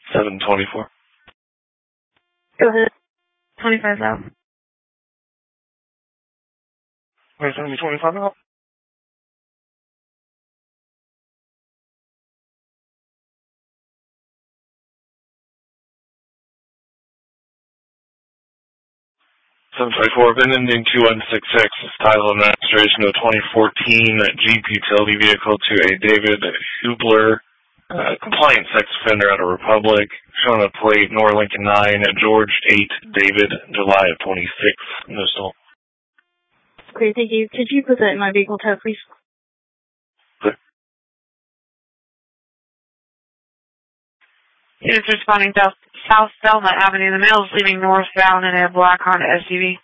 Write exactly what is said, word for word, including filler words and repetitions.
seven twenty-four. Go ahead. twenty-five thousand. Wait, send me twenty-five out? seven twenty-four, VIN ending two one six six, title and registration of twenty fourteen Jeep utility vehicle to a David Hubler, uh, compliant sex offender out of Republic, showing a plate, Nor Lincoln nine, George eight, David, July of twenty-six, no stall. Okay, thank you. Could you put that in my vehicle tab, please? Clear. Units responding to South Selma Avenue. The male is leaving northbound in a black Honda S U V.